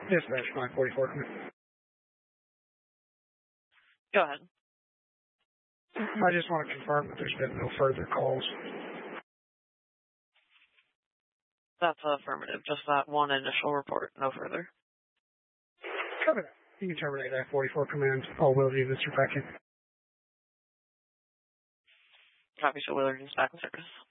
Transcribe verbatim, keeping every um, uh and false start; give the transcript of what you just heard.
Dispatch nine forty-four. Go ahead. I just want to confirm that there's been no further calls. That's affirmative. Just that one initial report. No further. Copy that. You can terminate that forty-four command. All will do, Mister Beckett. Copy, so Willard is back in service.